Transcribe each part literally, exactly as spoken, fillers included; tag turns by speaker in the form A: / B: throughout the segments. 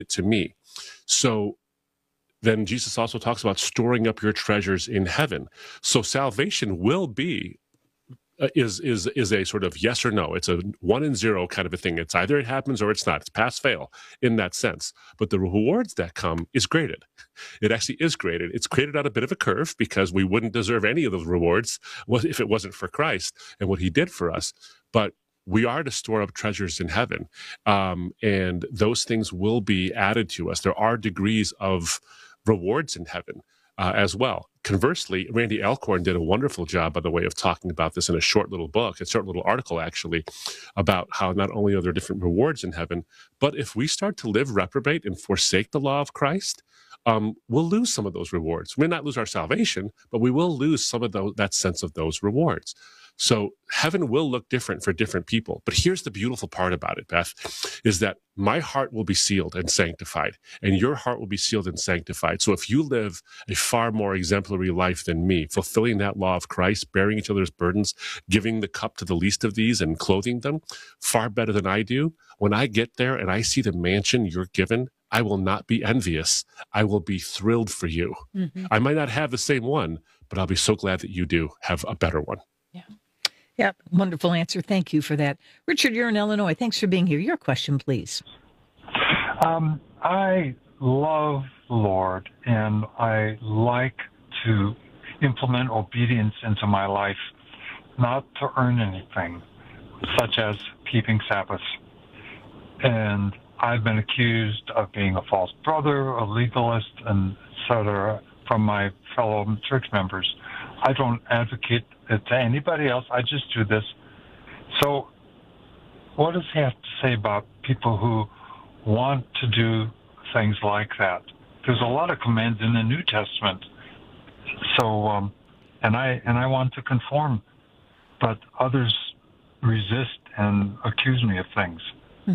A: to me. So then Jesus also talks about storing up your treasures in heaven. So salvation will be uh, is is is a sort of yes or no. It's a one and zero kind of a thing. It's either it happens or it's not. It's pass fail in that sense. But the rewards that come is graded. It actually is graded. It's created on a bit of a curve because we wouldn't deserve any of those rewards if it wasn't for Christ and what he did for us. But we are to store up treasures in heaven, um, and those things will be added to us. There are degrees of rewards in heaven uh, as well. Conversely, Randy Alcorn did a wonderful job, by the way, of talking about this in a short little book, a short little article, actually, about how not only are there different rewards in heaven, but if we start to live reprobate and forsake the law of Christ, um, we'll lose some of those rewards. We may not lose our salvation, but we will lose some of those, that sense of those rewards. So heaven will look different for different people. But here's the beautiful part about it, Beth, is that my heart will be sealed and sanctified, and your heart will be sealed and sanctified. So if you live a far more exemplary life than me, fulfilling that law of Christ, bearing each other's burdens, giving the cup to the least of these and clothing them far better than I do, when I get there and I see the mansion you're given, I will not be envious. I will be thrilled for you. Mm-hmm. I might not have the same one, but I'll be so glad that you do have a better one.
B: Yeah. Yeah, wonderful answer. Thank you for that. Richard, you're in Illinois. Thanks for being here. Your question, please.
C: Um, I love the Lord, and I like to implement obedience into my life, not to earn anything, such as keeping Sabbath. And I've been accused of being a false brother, a legalist, and et cetera, from my fellow church members. I don't advocate it to anybody else. I just do this. So what does he have to say about people who want to do things like that? There's a lot of commands in the New Testament. So, um, and I and I want to conform, but others resist and accuse me of things.
B: Hmm.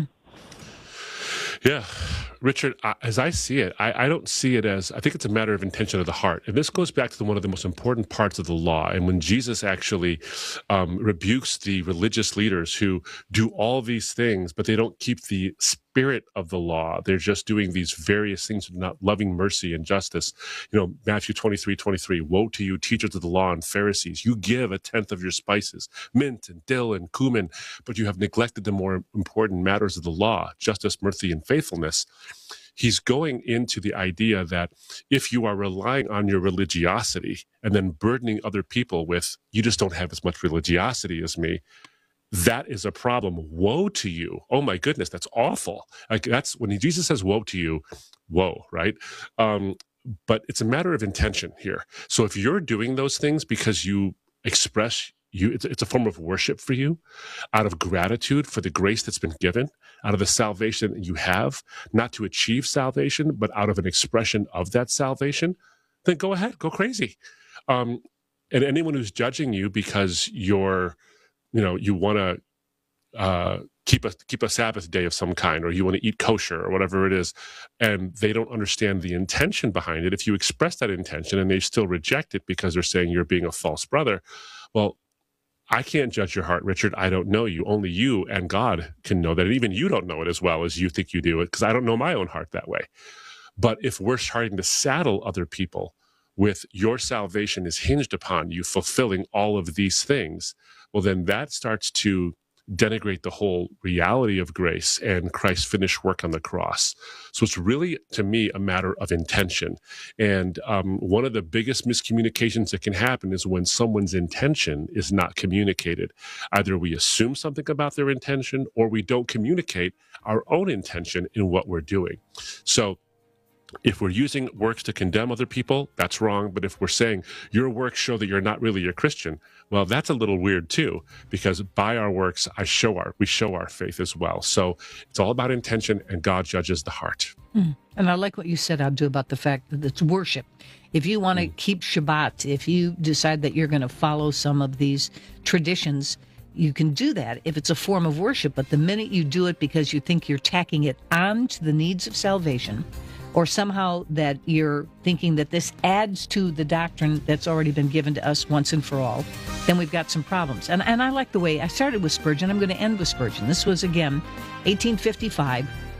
A: Yeah. Richard, as I see it, I, I don't see it as, I think it's a matter of intention of the heart. And this goes back to the, one of the most important parts of the law. And when Jesus actually um, rebukes the religious leaders who do all these things, but they don't keep the spirit of the law, they're just doing these various things, not loving mercy and justice. You know, Matthew twenty-three twenty-three, woe to you, teachers of the law and Pharisees. You give a tenth of your spices, mint and dill and cumin, but you have neglected the more important matters of the law, justice, mercy, and faithfulness. He's going into the idea that if you are relying on your religiosity and then burdening other people with, you just don't have as much religiosity as me, that is a problem. Woe to you. Oh my goodness, that's awful. Like that's when Jesus says woe to you, whoa, right? Um, but it's a matter of intention here. So if you're doing those things because you express You, it's, it's a form of worship for you, out of gratitude for the grace that's been given, out of the salvation that you have, not to achieve salvation, but out of an expression of that salvation, then go ahead, go crazy. Um, and anyone who's judging you because you're, you know, you want to uh, keep a keep a Sabbath day of some kind, or you want to eat kosher or whatever it is, and they don't understand the intention behind it. If you express that intention and they still reject it because they're saying you're being a false brother, well, I can't judge your heart, Richard. I don't know you. Only you and God can know that. And even you don't know it as well as you think you do it, because I don't know my own heart that way. But if we're starting to saddle other people with your salvation is hinged upon you fulfilling all of these things, well, then that starts to denigrate the whole reality of grace and Christ's finished work on the cross. So it's really, to me, a matter of intention. And um, one of the biggest miscommunications that can happen is when someone's intention is not communicated. Either we assume something about their intention or we don't communicate our own intention in what we're doing. So if we're using works to condemn other people, that's wrong. But if we're saying your works show that you're not really a Christian, well, that's a little weird too, because by our works, I show our we show our faith as well. So it's all about intention, and God judges the heart.
B: Mm. And I like what you said, Abdu, about the fact that it's worship. If you want to mm. keep Shabbat, if you decide that you're going to follow some of these traditions, you can do that if it's a form of worship. But the minute you do it because you think you're tacking it on to the needs of salvation, or somehow that you're thinking that this adds to the doctrine that's already been given to us once and for all, then we've got some problems. And and I like the way I started with Spurgeon. I'm going to end with Spurgeon. This was, again, eighteen fifty-five.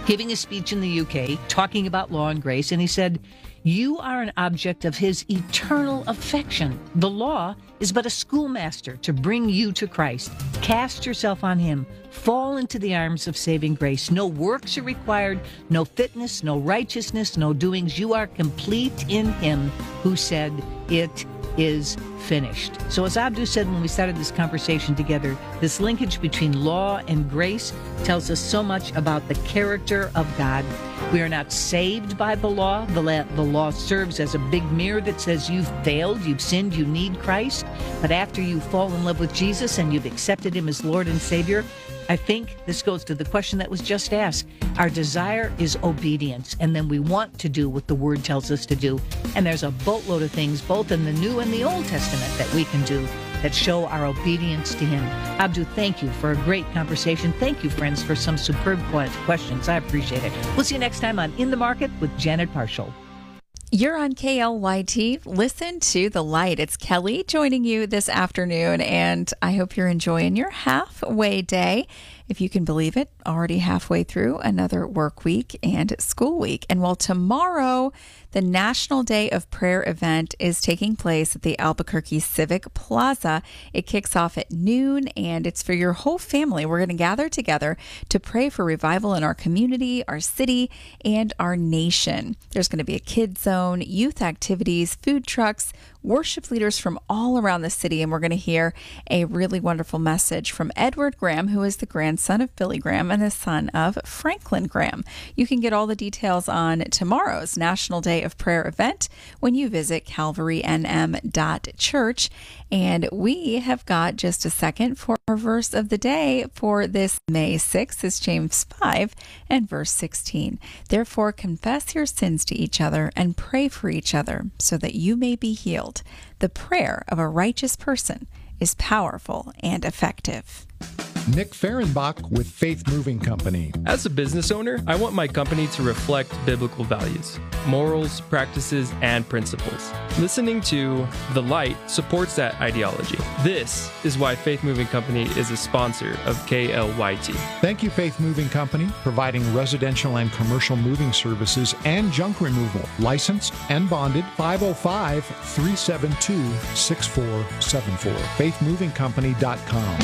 B: giving a speech in the U K, talking about law and grace, and he said, "You are an object of his eternal affection. The law is but a schoolmaster to bring you to Christ. Cast yourself on him. Fall into the arms of saving grace. No works are required, no fitness, no righteousness, no doings. You are complete in him who said, 'It is finished.'" So as Abdu said when we started this conversation together, this linkage between law and grace tells us so much about the character of God. We are not saved by the law. The, la- the law serves as a big mirror that says you've failed, you've sinned, you need Christ. But after you fall in love with Jesus and you've accepted him as Lord and Savior, I think this goes to the question that was just asked. Our desire is obedience, and then we want to do what the Word tells us to do. And there's a boatload of things, both in the New and the Old Testament, that we can do that show our obedience to him. Abdu, thank you for a great conversation. Thank you, friends, for some superb questions. I appreciate it. We'll see you next time on In the Market with Janet Parshall.
D: You're on K L Y T. Listen to The Light. It's Kelly joining you this afternoon, and I hope you're enjoying your halfway day. If you can believe it, already halfway through another work week and school week. And while tomorrow, the National Day of Prayer event is taking place at the Albuquerque Civic Plaza. It kicks off at noon, and it's for your whole family. We're going to gather together to pray for revival in our community, our city, and our nation. There's going to be a kids zone, youth activities, food trucks, worship leaders from all around the city, and we're going to hear a really wonderful message from Edward Graham, who is the grandson of Billy Graham and the son of Franklin Graham. You can get all the details on tomorrow's National Day of Prayer event when you visit calvary n m dot church. And we have got just a second for our verse of the day for this May sixth. Is James five and verse sixteen. Therefore, confess your sins to each other and pray for each other so that you may be healed. The prayer of a righteous person is powerful and effective.
E: Nick Fehrenbach with Faith Moving Company.
F: As a business owner, I want my company to reflect biblical values, morals, practices, and principles. Listening to The Light supports that ideology. This is why Faith Moving Company is a sponsor of K L Y T.
E: Thank you, Faith Moving Company, providing residential and commercial moving services and junk removal. Licensed and bonded. Five oh five, three seven two, six four seven four. faith moving company dot com.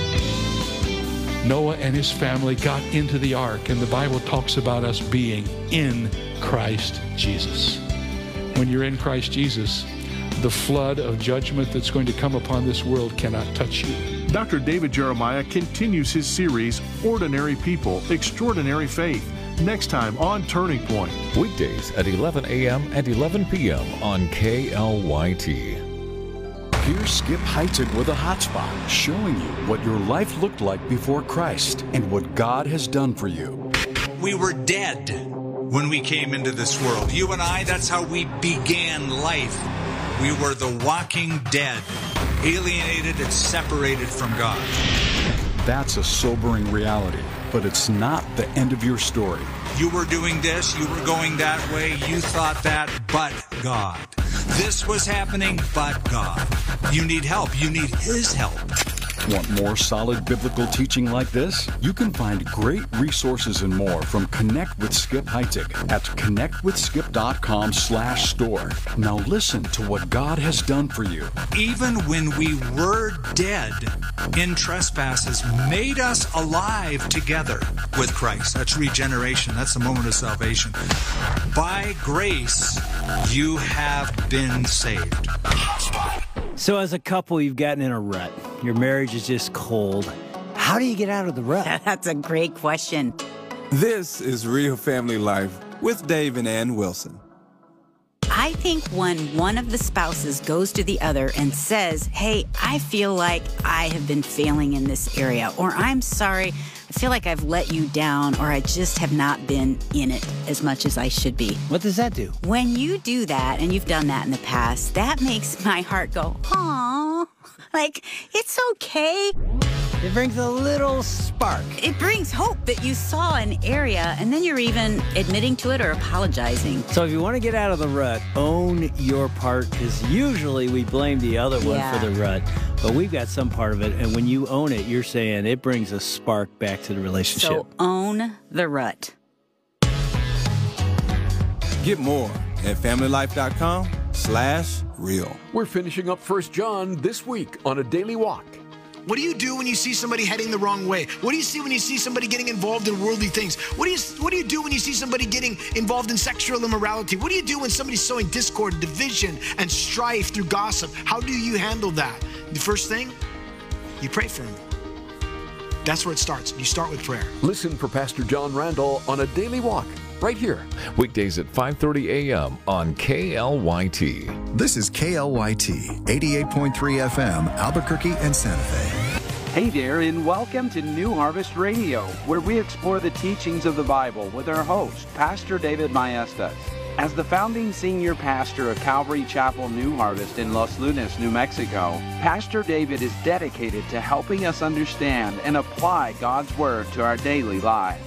G: Noah and his family got into the ark, and the Bible talks about us being in Christ Jesus. When you're in Christ Jesus, the flood of judgment that's going to come upon this world cannot touch you.
H: Doctor David Jeremiah continues his series, Ordinary People, Extraordinary Faith, next time on Turning Point.
I: Weekdays at eleven a.m. and eleven p.m. on K L Y T.
J: Here's Skip Heitzig with a hotspot, showing you what your life looked like before Christ and what God has done for you.
K: We were dead when we came into this world. You and I, that's how we began life. We were the walking dead, alienated and separated from God.
J: That's a sobering reality, but it's not the end of your story.
K: You were doing this, you were going that way, you thought that, but God. This was happening, but God. You need help. You need His help.
J: Want more solid biblical teaching like this? You can find great resources and more from Connect with Skip Heitzig at connect with skip dot com slash store. Now listen to what God has done for you.
K: Even when we were dead in trespasses, made us alive together with Christ. That's regeneration. That's the moment of salvation. By grace, you have been saved.
L: So as a couple, you've gotten in a rut. Your marriage is just cold. How do you get out of the rut?
M: That's a great question.
N: This is Real Family Life with Dave and Ann Wilson.
M: I think when one of the spouses goes to the other and says, hey, I feel like I have been failing in this area, or I'm sorry, I feel like I've let you down, or I just have not been in it as much as I should be.
L: What does that do?
M: When you do that, and you've done that in the past, that makes my heart go, aww, like, it's okay.
L: It brings a little spark.
M: It brings hope that you saw an area, and then you're even admitting to it or apologizing.
L: So if you want to get out of the rut, own your part, because usually we blame the other one
M: yeah.
L: for the rut, but we've got some part of it, and when you own it, you're saying it brings a spark back to the relationship.
M: So own the rut.
N: Get more at familylife.com slash real.
O: We're finishing up First John this week on A Daily Walk.
P: What do you do when you see somebody heading the wrong way? What do you see when you see somebody getting involved in worldly things? What do you What do you do when you see somebody getting involved in sexual immorality? What do you do when somebody's sowing discord, division, and strife through gossip? How do you handle that? The first thing, you pray for them. That's where it starts. You start with prayer.
O: Listen for Pastor John Randall on A Daily Walk, right here.
I: Weekdays at five thirty a.m. on K L Y T.
Q: This is K L Y T, eighty-eight point three F M, Albuquerque and Santa Fe.
R: Hey there, and welcome to New Harvest Radio, where we explore the teachings of the Bible with our host, Pastor David Maestas. As the founding senior pastor of Calvary Chapel New Harvest in Los Lunas, New Mexico, Pastor David is dedicated to helping us understand and apply God's Word to our daily lives.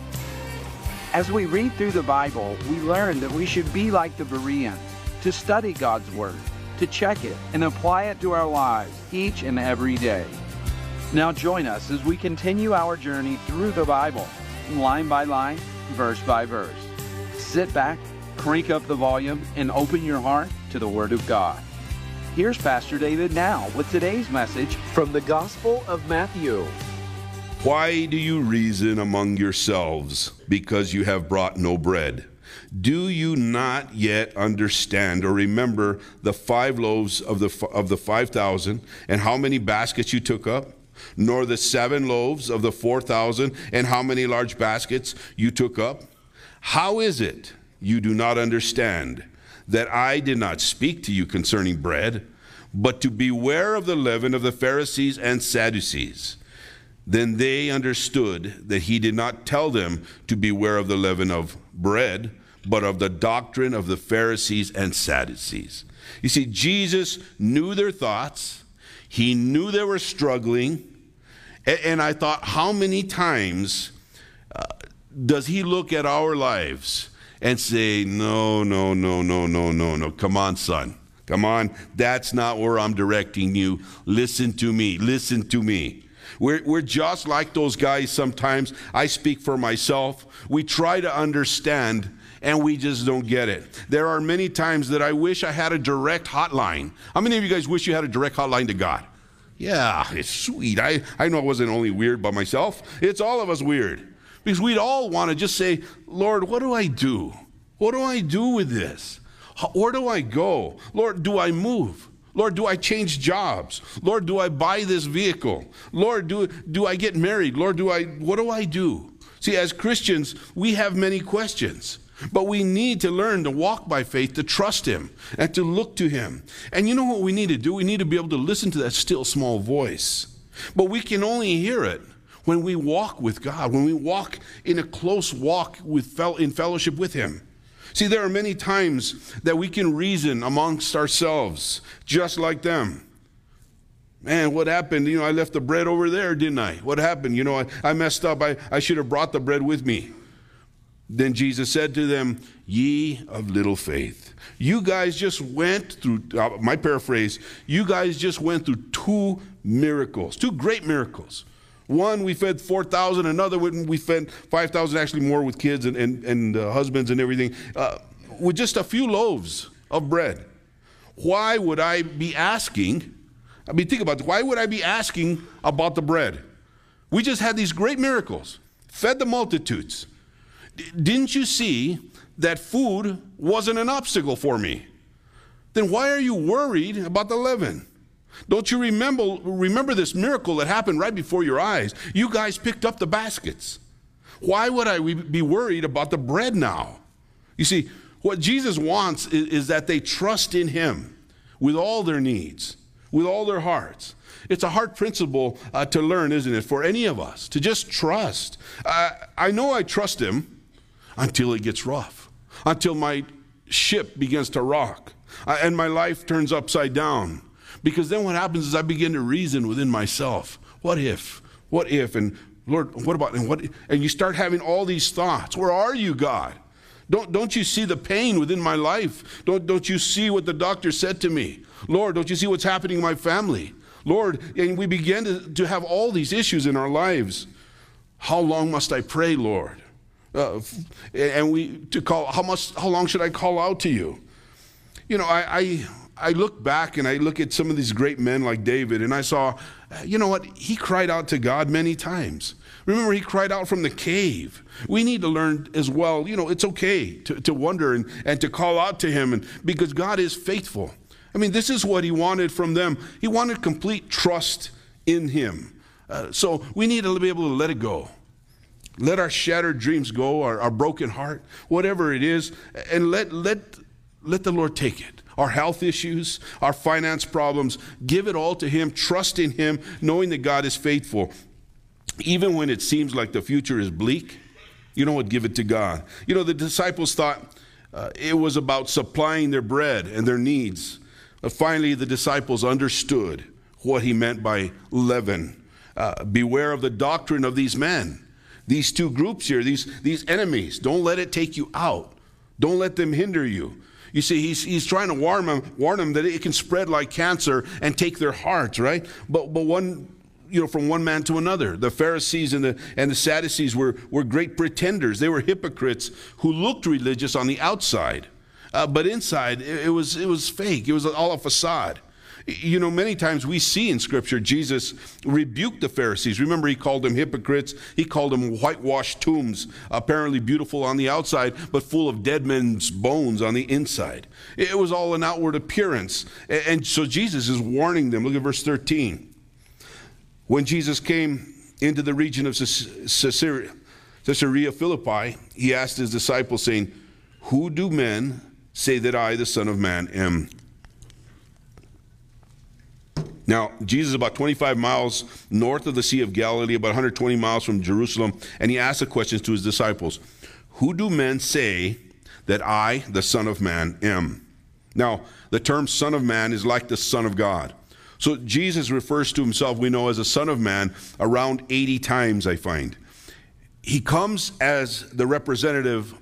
R: As we read through the Bible, we learn that we should be like the Bereans, to study God's Word, to check it, and apply it to our lives each and every day. Now join us as we continue our journey through the Bible, line by line, verse by verse. Sit back, crank up the volume, and open your heart to the Word of God. Here's Pastor David now with today's message from the Gospel of Matthew.
S: Why do you reason among yourselves, because you have brought no bread? Do you not yet understand or remember the five loaves of the of the five thousand, and how many baskets you took up? Nor the seven loaves of the four thousand, and how many large baskets you took up? How is it you do not understand that I did not speak to you concerning bread, but to beware of the leaven of the Pharisees and Sadducees? Then they understood that he did not tell them to beware of the leaven of bread, but of the doctrine of the Pharisees and Sadducees. You see, Jesus knew their thoughts. He knew they were struggling. And I thought, how many times uh, does he look at our lives and say, no, no, no, no, no, no, no, come on, son. Come on, that's not where I'm directing you. Listen to me, listen to me. We're, we're just like those guys sometimes. I speak for myself. We try to understand, and we just don't get it. There are many times that I wish I had a direct hotline. How many of you guys wish you had a direct hotline to God? Yeah, it's sweet. I, I know I wasn't only weird by myself. It's all of us weird. Because we'd all want to just say, Lord, what do I do? What do I do with this? Where do I go? Lord, do I move? Lord, do I change jobs? Lord, do I buy this vehicle? Lord, do, do I get married? Lord, do I, what do I do? See, as Christians, we have many questions. But we need to learn to walk by faith, to trust him, and to look to him. And you know what we need to do? We need to be able to listen to that still small voice. But we can only hear it when we walk with God, when we walk in a close walk with fel- in fellowship with him. See, there are many times that we can reason amongst ourselves, just like them. Man, what happened? You know, I left the bread over there, didn't I? What happened? You know, I, I messed up. I, I should have brought the bread with me. Then Jesus said to them, ye of little faith. You guys just went through, uh, my paraphrase, you guys just went through two miracles, two great miracles. One, we fed four thousand. Another, we fed five thousand, actually more with kids and, and, and uh, husbands and everything, uh, with just a few loaves of bread. Why would I be asking, I mean, think about it, why would I be asking about the bread? We just had these great miracles, fed the multitudes. Didn't you see that food wasn't an obstacle for me? Then why are you worried about the leaven? Don't you remember, remember this miracle that happened right before your eyes? You guys picked up the baskets. Why would I be worried about the bread now? You see, what Jesus wants is, is that they trust in him with all their needs, with all their hearts. It's a hard principle uh, to learn, isn't it, for any of us, to just trust. Uh, I know I trust him until it gets rough, until my ship begins to rock, uh, and my life turns upside down. Because then what happens is I begin to reason within myself. What if? What if? And Lord, what about? And what? And you start having all these thoughts. Where are you, God? Don't, don't you see the pain within my life? Don't, don't you see what the doctor said to me? Lord, don't you see what's happening in my family? Lord, and we begin to, to have all these issues in our lives. How long must I pray, Lord? Uh, and we to call how much how long should I call out to you? You know, I, I I look back and I look at some of these great men like David, and I saw, you know what, he cried out to God many times. Remember, he cried out from the cave. We need to learn as well, you know, it's okay to, to wonder and, and to call out to him, and because God is faithful. I mean, this is what he wanted from them. He wanted complete trust in him. Uh, so we need to be able to let it go. Let our shattered dreams go, our, our broken heart, whatever it is, and let, let, let the Lord take it. Our health issues, our finance problems, give it all to him, trust in him, knowing that God is faithful. Even when it seems like the future is bleak, you know what, give it to God. You know, the disciples thought uh, it was about supplying their bread and their needs. But finally, the disciples understood what he meant by leaven. Uh, beware of the doctrine of these men. These two groups here, these, these enemies, don't let it take you out. Don't let them hinder you. You see, he's, he's trying to warn them, warn them that it can spread like cancer and take their hearts, right? But, but one, you know, from one man to another. The Pharisees and the, and the Sadducees were, were great pretenders. They were hypocrites who looked religious on the outside. Uh, but inside, it, it was, it was fake. It was all a facade. You know, many times we see in Scripture Jesus rebuked the Pharisees. Remember, he called them hypocrites. He called them whitewashed tombs, apparently beautiful on the outside, but full of dead men's bones on the inside. It was all an outward appearance. And so Jesus is warning them. Look at verse thirteen. When Jesus came into the region of Caesarea, Caesarea Philippi, he asked his disciples, saying, "Who do men say that I, the Son of Man, am?" Now, Jesus is about twenty-five miles north of the Sea of Galilee, about one hundred twenty miles from Jerusalem, and he asked the questions to his disciples. Who do men say that I, the Son of Man, am? Now, the term Son of Man is like the Son of God. So Jesus refers to himself, we know, as a Son of Man around eighty times, I find. He comes as the representative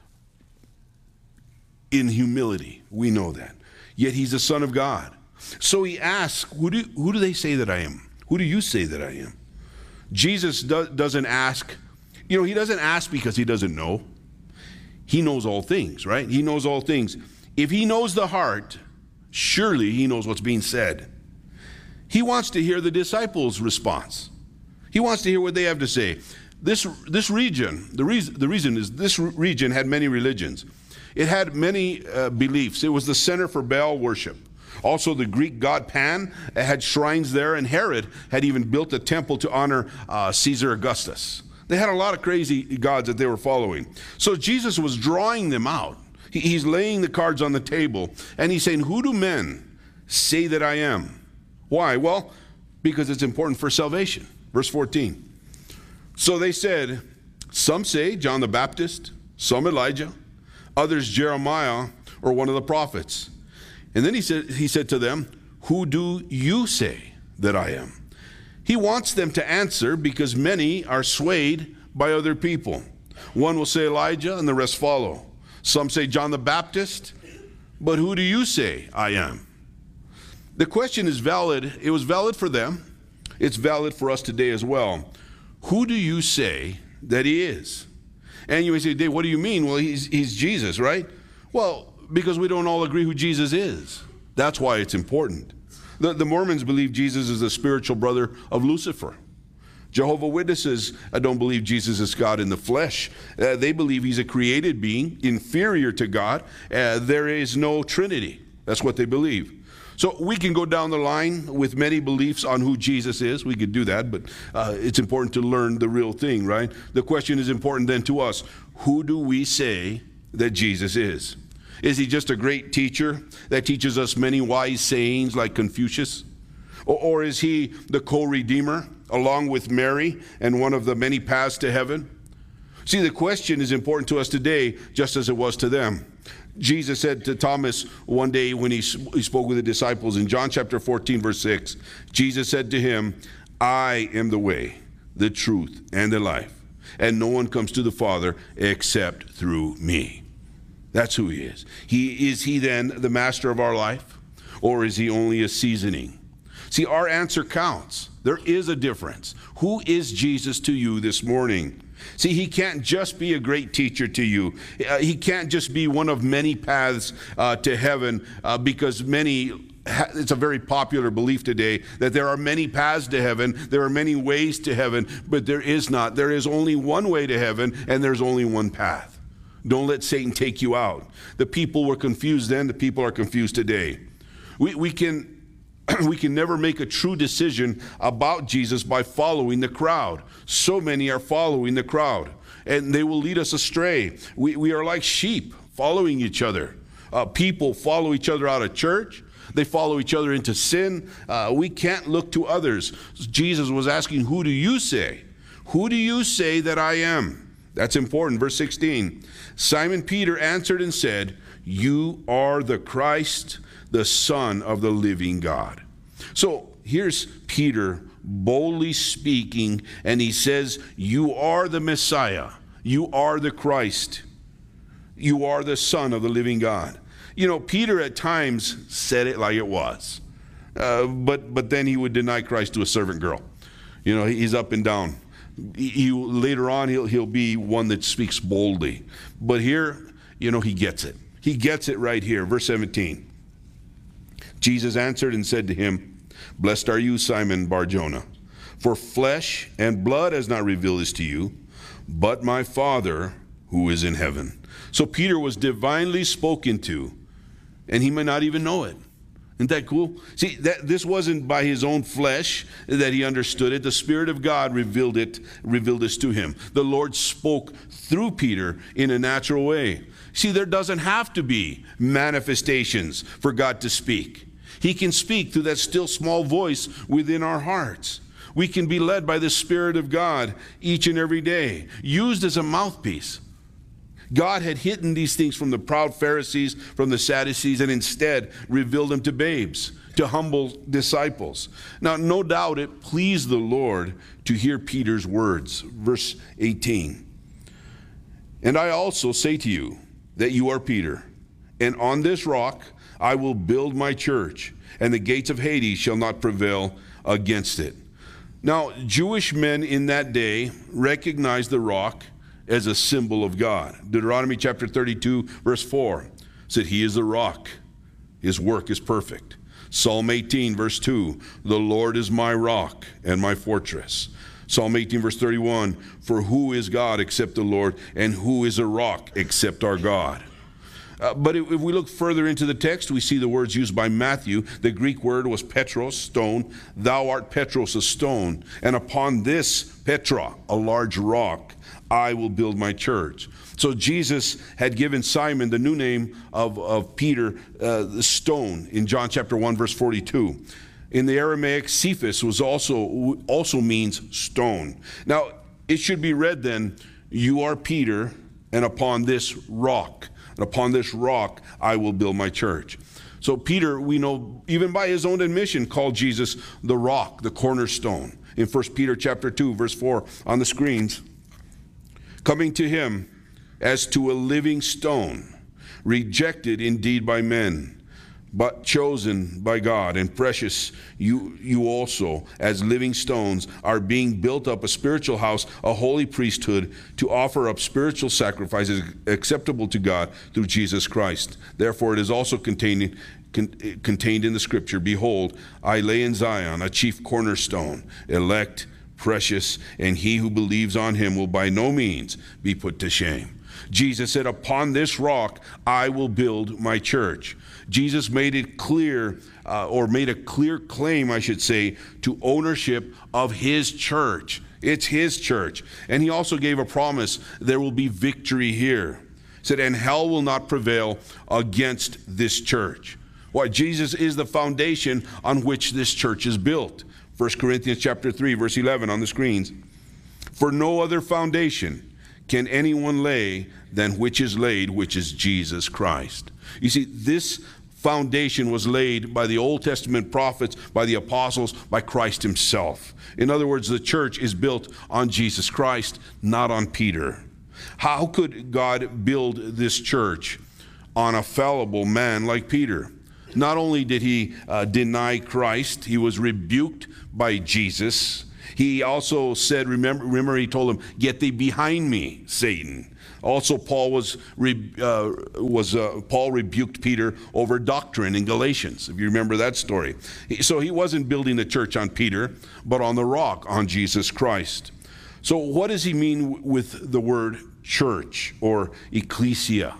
S: in humility. We know that. Yet he's the Son of God. So he asks, who do, who do they say that I am? Who do you say that I am? Jesus do, doesn't ask, you know, he doesn't ask because he doesn't know. He knows all things, right? He knows all things. If he knows the heart, surely he knows what's being said. He wants to hear the disciples' response. He wants to hear what they have to say. This, this region, the reason, the reason is this region had many religions. It had many uh, beliefs. It was the center for Baal worship. Also, the Greek god Pan had shrines there, and Herod had even built a temple to honor uh, Caesar Augustus. They had a lot of crazy gods that they were following. So Jesus was drawing them out. He, he's laying the cards on the table, and he's saying, who do men say that I am? Why? Well, because it's important for salvation. Verse fourteen. So they said, some say John the Baptist, some Elijah, others Jeremiah, or one of the prophets. And then he said, he said to them, who do you say that I am? He wants them to answer because many are swayed by other people. One will say Elijah and the rest follow. Some say John the Baptist, but who do you say I am? The question is valid. It was valid for them. It's valid for us today as well. Who do you say that he is? And you may say, Dave, what do you mean? Well, he's, he's Jesus, right? Well, because we don't all agree who Jesus is. That's why it's important. The, the Mormons believe Jesus is the spiritual brother of Lucifer. Jehovah's Witnesses uh, don't believe Jesus is God in the flesh. Uh, they believe he's a created being, inferior to God. Uh, there is no Trinity. That's what they believe. So we can go down the line with many beliefs on who Jesus is. We could do that, but uh, it's important to learn the real thing, right? The question is important then to us. Who do we say that Jesus is? Is he just a great teacher that teaches us many wise sayings like Confucius? Or, or is he the co-redeemer along with Mary and one of the many paths to heaven? See, the question is important to us today just as it was to them. Jesus said to Thomas one day when he, he spoke with the disciples in John chapter fourteen, verse six, Jesus said to him, I am the way, the truth, and the life, and no one comes to the Father except through me. That's who he is. He, is he then the master of our life, or is he only a seasoning? See, our answer counts. There is a difference. Who is Jesus to you this morning? See, he can't just be a great teacher to you. Uh, he can't just be one of many paths uh, to heaven uh, because many, it's a very popular belief today that there are many paths to heaven, there are many ways to heaven, but there is not. There is only one way to heaven, and there's only one path. Don't let Satan take you out. The people were confused then, the people are confused today. We, we can... We can never make a true decision about Jesus by following the crowd. So many are following the crowd, and they will lead us astray. We, we are like sheep following each other. Uh, people follow each other out of church. They follow each other into sin. Uh, we can't look to others. Jesus was asking, who do you say? Who do you say that I am? That's important. Verse sixteen. Simon Peter answered and said, you are the Christ, the Son of the living God. So here's Peter boldly speaking, and he says, you are the Messiah. You are the Christ. You are the Son of the living God. You know, Peter at times said it like it was. Uh, but but then he would deny Christ to a servant girl. You know, he's up and down. He, he, later on, he'll, he'll be one that speaks boldly. But here, you know, he gets it. He gets it right here. Verse seventeen. Jesus answered and said to him, blessed are you, Simon Bar-Jonah, for flesh and blood has not revealed this to you, but my Father who is in heaven. So Peter was divinely spoken to, and he may not even know it. Isn't that cool? See, that this wasn't by his own flesh that he understood it. The Spirit of God revealed it, revealed this to him. The Lord spoke through Peter in a natural way. See, there doesn't have to be manifestations for God to speak. He can speak through that still small voice within our hearts. We can be led by the Spirit of God each and every day, used as a mouthpiece. God had hidden these things from the proud Pharisees, from the Sadducees, and instead revealed them to babes, to humble disciples. Now, no doubt it pleased the Lord to hear Peter's words. Verse eighteen. And I also say to you that you are Peter, and on this rock I will build my church, and the gates of Hades shall not prevail against it. Now, Jewish men in that day recognized the rock as a symbol of God. Deuteronomy chapter thirty-two, verse four said, he is the rock. His work is perfect. Psalm eighteen, verse two, the Lord is my rock and my fortress. Psalm eighteen, verse thirty-one, for who is God except the Lord, and who is a rock except our God? Uh, but if, if we look further into the text, we see the words used by Matthew. The Greek word was Petros, stone. Thou art Petros, a stone, and upon this Petra, a large rock, I will build my church. So Jesus had given Simon the new name of, of Peter, uh, the stone, in John chapter one, verse forty-two. In the Aramaic, Cephas was also, also means stone. Now, it should be read then, you are Peter, and upon this rock, and upon this rock I will build my church. So Peter, we know, even by his own admission, called Jesus the rock, the cornerstone. In First Peter chapter two, verse four on the screens, coming to him as to a living stone, rejected indeed by men, but chosen by God and precious, you you also as living stones are being built up a spiritual house, a holy priesthood, to offer up spiritual sacrifices acceptable to God through Jesus Christ. Therefore it is also contained con, contained in the scripture, behold, I lay in Zion a chief cornerstone, elect, precious, and he who believes on him will by no means be put to shame. Jesus said, upon this rock I will build my church. Jesus made it clear, uh, or made a clear claim, I should say, to ownership of his church. It's his church. And he also gave a promise, there will be victory here. He said, and hell will not prevail against this church. Why? Jesus is the foundation on which this church is built. First Corinthians chapter three, verse eleven on the screens. For no other foundation can anyone lay than which is laid, which is Jesus Christ. You see, this foundation was laid by the Old Testament prophets, by the apostles, by Christ himself. In other words, the church is built on Jesus Christ, not on Peter. How could God build this church on a fallible man like Peter? Not only did he uh, deny Christ, he was rebuked by Jesus. He also said, remember, remember he told him, "Get thee behind me, Satan." Also, Paul was uh, was uh, Paul rebuked Peter over doctrine in Galatians, if you remember that story. So he wasn't building the church on Peter, but on the rock, on Jesus Christ. So what does he mean with the word church or ecclesia?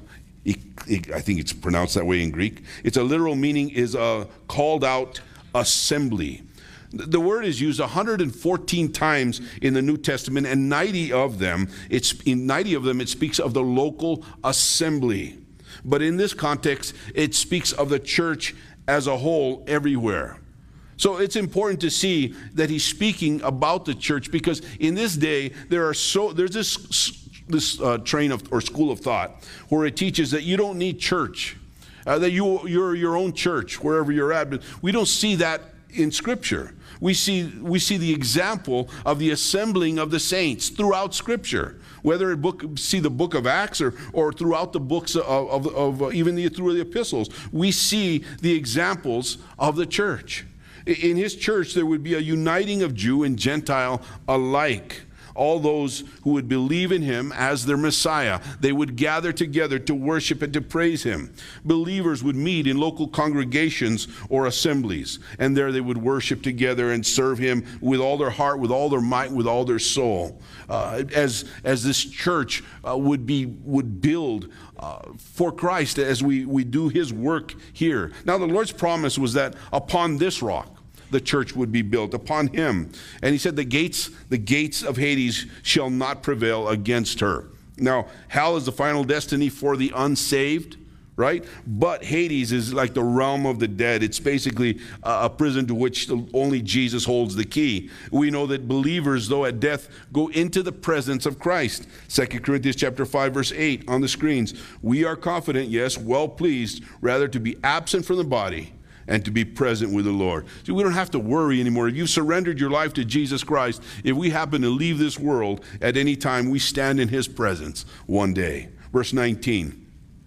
S: I think it's pronounced that way in Greek. Its a literal meaning is a called out assembly. The word is used one hundred fourteen times in the New Testament, and ninety of them, it's in ninety of them it speaks of the local assembly. But in this context, it speaks of the church as a whole everywhere. So it's important to see that he's speaking about the church, because in this day there are so there's this this uh, train of or school of thought where it teaches that you don't need church, uh, that you you're your own church wherever you're at. But we don't see that in Scripture. We see we see the example of the assembling of the saints throughout Scripture, whether it book see the book of Acts or or throughout the books of, of, of uh, even the, through the epistles. We see the examples of the church. In his church, there would be a uniting of Jew and Gentile alike. All those who would believe in him as their Messiah, they would gather together to worship and to praise him. Believers would meet in local congregations or assemblies, and there they would worship together and serve him with all their heart, with all their might, with all their soul. Uh, as as this church uh, would be would build uh, for Christ as we we do his work here. Now the Lord's promise was that upon this rock the church would be built, upon him. And he said the gates, the gates of Hades shall not prevail against her. Now, hell is the final destiny for the unsaved, right? But Hades is like the realm of the dead. It's basically a prison to which only Jesus holds the key. We know that believers, though at death, go into the presence of Christ. Second Corinthians chapter five, verse eight on the screens. We are confident, yes, well pleased, rather to be absent from the body and to be present with the Lord. So we don't have to worry anymore. If you've surrendered your life to Jesus Christ, if we happen to leave this world at any time, we stand in his presence one day. Verse nineteen.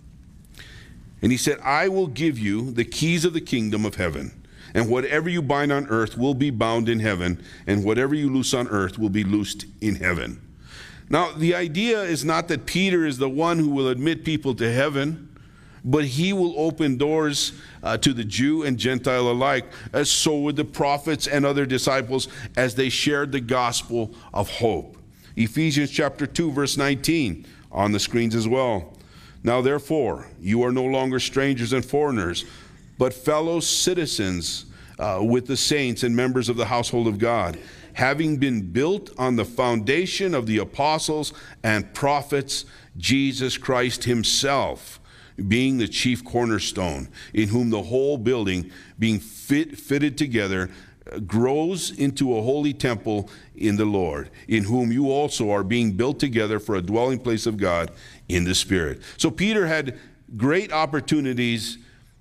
S: And he said, I will give you the keys of the kingdom of heaven. And whatever you bind on earth will be bound in heaven, and whatever you loose on earth will be loosed in heaven. Now, the idea is not that Peter is the one who will admit people to heaven, but he will open doors uh, to the Jew and Gentile alike, as so would the prophets and other disciples as they shared the gospel of hope. Ephesians chapter two, verse nineteen, on the screens as well. Now therefore, you are no longer strangers and foreigners, but fellow citizens uh, with the saints and members of the household of God, having been built on the foundation of the apostles and prophets, Jesus Christ himself being the chief cornerstone, in whom the whole building, being fit, fitted together, grows into a holy temple in the Lord, in whom you also are being built together for a dwelling place of God in the Spirit. So Peter had great opportunities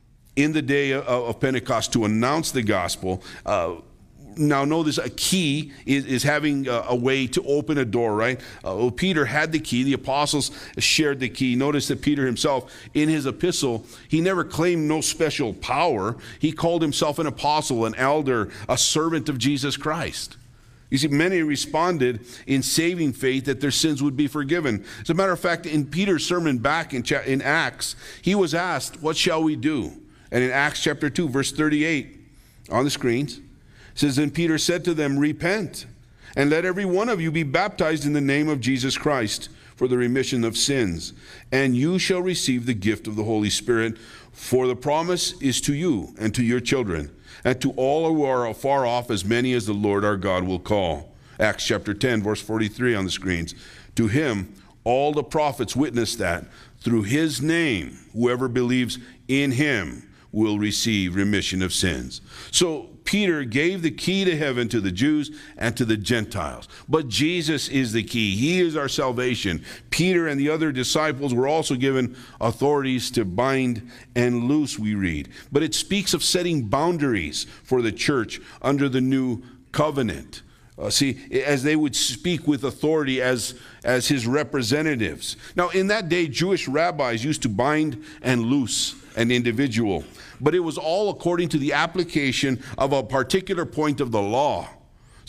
S: in the day of, of Pentecost to announce the gospel. Uh, Now notice a key is, is having a, a way to open a door, right? Uh, well, Peter had the key. The apostles shared the key. Notice that Peter himself, in his epistle, he never claimed no special power. He called himself an apostle, an elder, a servant of Jesus Christ. You see, many responded in saving faith that their sins would be forgiven. As a matter of fact, in Peter's sermon back in, in Acts, he was asked, what shall we do? And in Acts chapter two, verse thirty-eight, on the screens, it says, then Peter said to them, repent, and let every one of you be baptized in the name of Jesus Christ for the remission of sins, and you shall receive the gift of the Holy Spirit, for the promise is to you and to your children, and to all who are afar off, as many as the Lord our God will call. Acts chapter ten, verse forty-three on the screens. To him, all the prophets witness that through his name, whoever believes in him will receive remission of sins. So Peter gave the key to heaven to the Jews and to the Gentiles. But Jesus is the key. He is our salvation. Peter and the other disciples were also given authorities to bind and loose, we read. But it speaks of setting boundaries for the church under the new covenant. Uh, see, as they would speak with authority as, as his representatives. Now, in that day, Jewish rabbis used to bind and loose an individual, but it was all according to the application of a particular point of the law.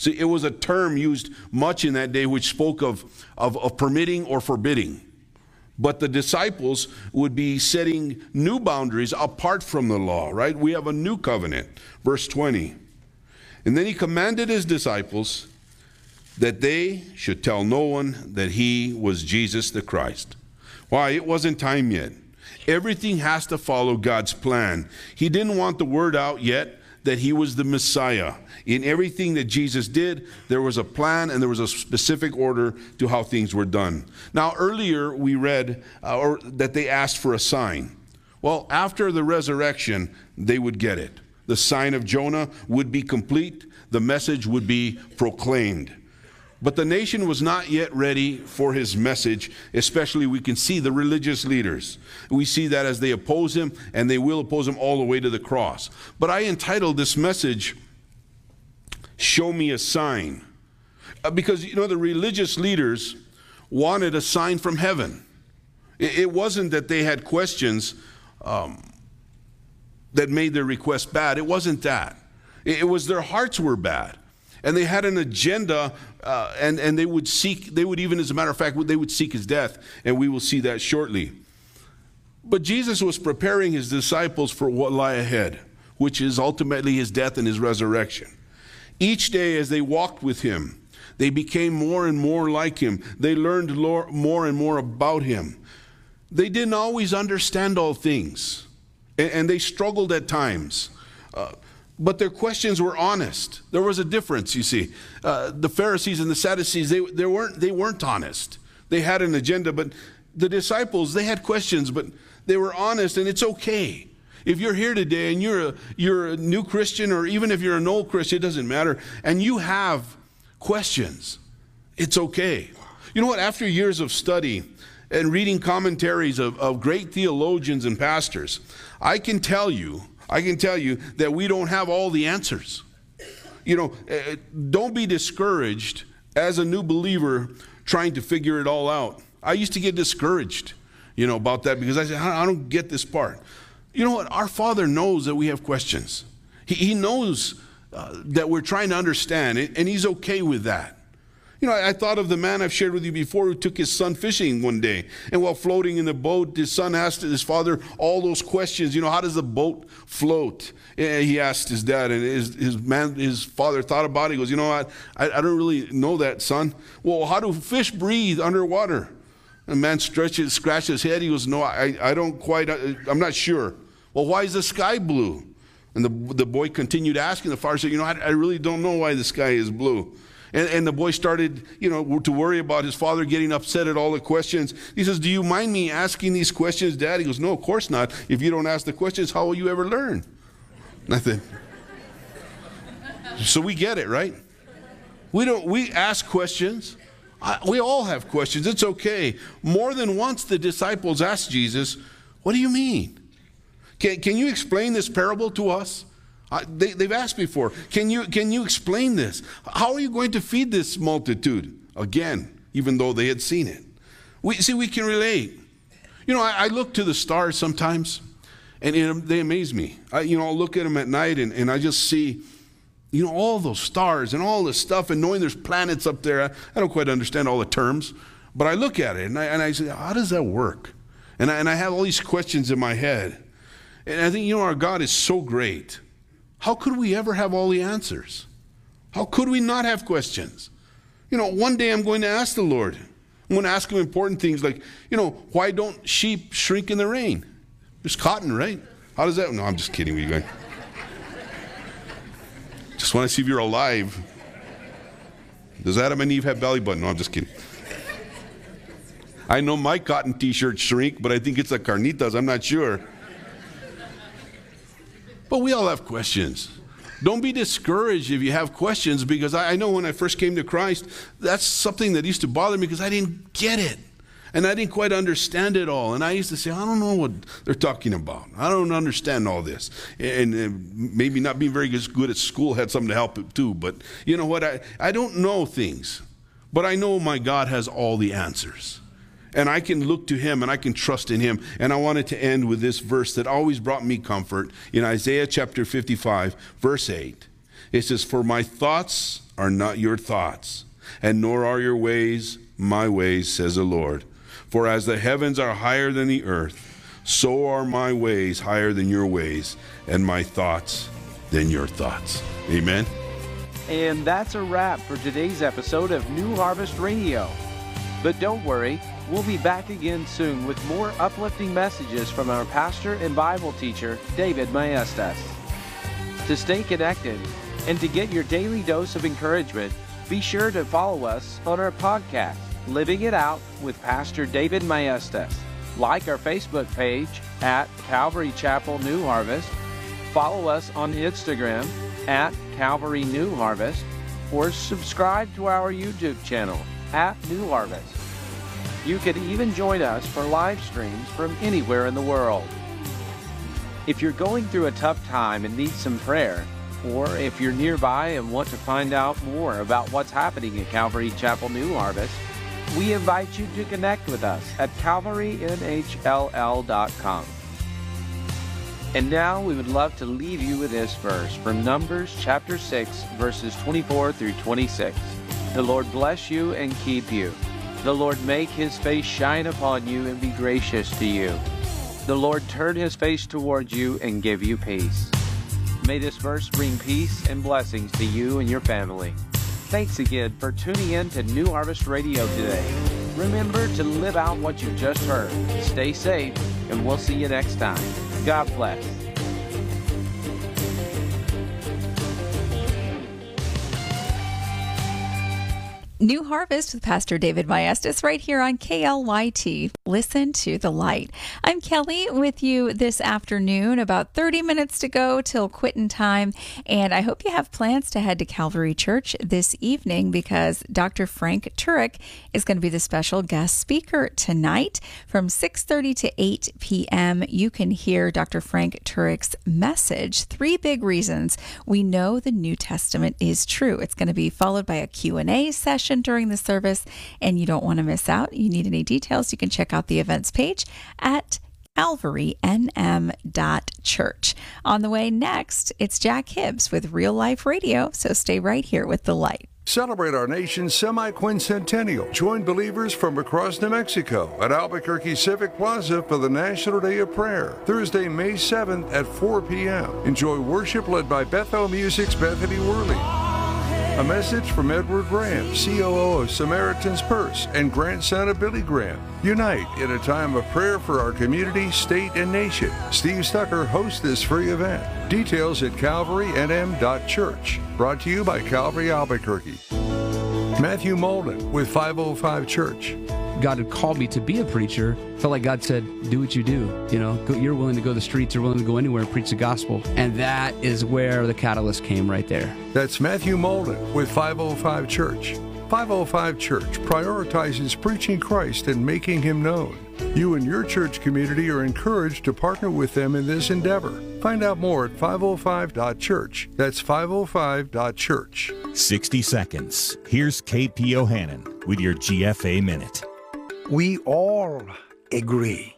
S: See, it was a term used much in that day which spoke of, of, of permitting or forbidding. But the disciples would be setting new boundaries apart from the law, right? We have a new covenant. Verse twenty. And then he commanded his disciples that they should tell no one that he was Jesus the Christ. Why? It wasn't time yet. Everything has to follow God's plan. He didn't want the word out yet that he was the Messiah. In everything that Jesus did, there was a plan and there was a specific order to how things were done. Now, earlier we read uh, or that they asked for a sign. Well, after the resurrection, they would get it. The sign of Jonah would be complete. The message would be proclaimed. But the nation was not yet ready for his message, especially we can see the religious leaders. We see that as they oppose him, and they will oppose him all the way to the cross. But I entitled this message, Show Me a Sign. Uh, because, you know, the religious leaders wanted a sign from heaven. It, it wasn't that they had questions um, that made their request bad. It wasn't that. It, it was their hearts were bad. And they had an agenda, uh, and, and they would seek, they would even, as a matter of fact, they would seek his death, and we will see that shortly. But Jesus was preparing his disciples for what lie ahead, which is ultimately his death and his resurrection. Each day as they walked with him, they became more and more like him. They learned more and more about him. They didn't always understand all things, and, and they struggled at times. Uh, But their questions were honest. There was a difference, you see. Uh, the Pharisees and the Sadducees, they, they, weren't, they weren't honest. They had an agenda, but the disciples, they had questions, but they were honest, and it's okay. If you're here today and you're a, you're a new Christian, or even if you're an old Christian, it doesn't matter, and you have questions, it's okay. You know what? After years of study and reading commentaries of, of great theologians and pastors, I can tell you I can tell you that we don't have all the answers. You know, don't be discouraged as a new believer trying to figure it all out. I used to get discouraged, you know, about that because I said, I don't get this part. You know what? Our Father knows that we have questions. He, he knows uh, that we're trying to understand it, and he's okay with that. You know, I, I thought of the man I've shared with you before who took his son fishing one day. And while floating in the boat, his son asked his father all those questions. You know, how does the boat float? And he asked his dad, and his, his man, his father thought about it. He goes, you know what? I, I don't really know that, son. Well, how do fish breathe underwater? And the man stretches, scratches his head. He goes, no, I, I don't quite, I'm not sure. Well, why is the sky blue? And the, the boy continued asking. The father said, you know, I, I really don't know why the sky is blue. And, and the boy started, you know, to worry about his father getting upset at all the questions. He says, do you mind me asking these questions, Dad? He goes, no, of course not. If you don't ask the questions, how will you ever learn? Nothing. So we get it, right? We don't, we ask questions. I, we all have questions. It's okay. More than once the disciples asked Jesus, what do you mean? Can, can you explain this parable to us? Uh, they, they've asked before, can you, can you explain this? How are you going to feed this multitude? Again, even though they had seen it. We see, we can relate. You know, I, I look to the stars sometimes, and it, they amaze me. I, you know, I'll look at them at night, and, and I just see, you know, all those stars and all this stuff, and knowing there's planets up there. I, I don't quite understand all the terms, but I look at it, and I, and I say, how does that work? And I, and I have all these questions in my head. And I think, you know, our God is so great. How could we ever have all the answers? How could we not have questions? You know, one day I'm going to ask the Lord. I'm going to ask him important things like, you know, why don't sheep shrink in the rain? There's cotton, right? How does that? No, I'm just kidding. Where are you going? Just want to see if you're alive. Does Adam and Eve have belly button? No, I'm just kidding. I know my cotton t-shirts shrink, but I think it's the carnitas. I'm not sure. But we all have questions. Don't be discouraged if you have questions, because I, I know when I first came to Christ, that's something that used to bother me because I didn't get it. And I didn't quite understand it all. And I used to say, I don't know what they're talking about. I don't understand all this. And, and maybe not being very good at school had something to help it too. But you know what? I, I don't know things. But I know my God has all the answers. And I can look to him and I can trust in him. And I wanted to end with this verse that always brought me comfort in Isaiah chapter fifty-five, verse eight. It says, for my thoughts are not your thoughts, and nor are your ways my ways, says the Lord. For as the heavens are higher than the earth, so are my ways higher than your ways, and my thoughts than your thoughts. Amen.
R: And that's a wrap for today's episode of New Harvest Radio. But don't worry, we'll be back again soon with more uplifting messages from our pastor and Bible teacher, David Maestas. To stay connected and to get your daily dose of encouragement, be sure to follow us on our podcast, Living It Out with Pastor David Maestas. Like our Facebook page at Calvary Chapel New Harvest. Follow us on Instagram at Calvary New Harvest, or subscribe to our YouTube channel at New Harvest. You can even join us for live streams from anywhere in the world. If you're going through a tough time and need some prayer, or if you're nearby and want to find out more about what's happening at Calvary Chapel New Harvest, we invite you to connect with us at calvary n h l l dot com. And now we would love to leave you with this verse from Numbers chapter six, verses twenty-four through twenty-six. The Lord bless you and keep you. The Lord make his face shine upon you and be gracious to you. The Lord turn his face toward you and give you peace. May this verse bring peace and blessings to you and your family. Thanks again for tuning in to New Harvest Radio today. Remember to live out what you just heard. Stay safe, and we'll see you next time. God bless.
D: New Harvest with Pastor David Maestas right here on K L Y T. Listen to the light. I'm Kelly with you this afternoon. About thirty minutes to go till quitting time. And I hope you have plans to head to Calvary Church this evening because Doctor Frank Turek is going to be the special guest speaker tonight from six thirty to eight p.m. You can hear Doctor Frank Turek's message, Three Big Reasons We Know the New Testament is True. It's going to be followed by a Q and A session during the service, and you don't want to miss out. You need any details, you can check out the events page at calvary n m dot church. On the way next, it's Jack Hibbs with Real Life Radio, so stay right here with The Light.
T: Celebrate our nation's semi-quincentennial. Join believers from across New Mexico at Albuquerque Civic Plaza for the National Day of Prayer, Thursday, May seventh at four p.m. Enjoy worship led by Bethel Music's Bethany Worley. A message from Edward Graham, C O O of Samaritan's Purse and grandson of Billy Graham. Unite in a time of prayer for our community, state, and nation. Steve Stucker hosts this free event. Details at calvary n m dot church. Brought to you by Calvary Albuquerque. Matthew Molden with five oh five Church.
U: God had called me to be a preacher. Felt like God said, do what you do. You know, go, you're willing to go the streets, you're willing to go anywhere and preach the gospel. And that is where the catalyst came right there.
T: That's Matthew Molden with five oh five Church. five oh five Church prioritizes preaching Christ and making him known. You and your church community are encouraged to partner with them in this endeavor. Find out more at five oh five dot church. That's five oh five dot church.
V: sixty seconds. Here's K P Ohanan with your G F A Minute.
W: We all agree